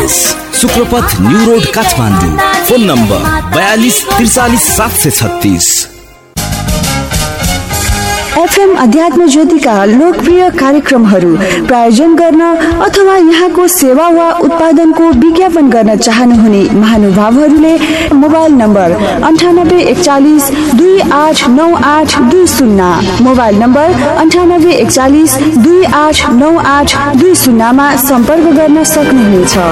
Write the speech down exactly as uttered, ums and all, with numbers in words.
Express, शुक्रपथ new road Kathmandu. Phone number बयालीस त्रिचालीस सात सय छत्तीस। एफएम अध्यात्म ज्योतिका लोकप्रिय कार्यक्रमहरू प्रायोजन गर्न अथवा यहाँको सेवा वा उत्पादनको विज्ञापन गर्न चाहनुहुने महानुभावहरूले मोबाइल नम्बर अन्ठानब्बे एकचालिस दुई आठ नौ आठ दुई शून्य मोबाइल नम्बर अन्ठानब्बे एकचालिस दुई आठ नौ आठ दुई शून्यमा सम्पर्क गर्न सक्नुहुनेछ।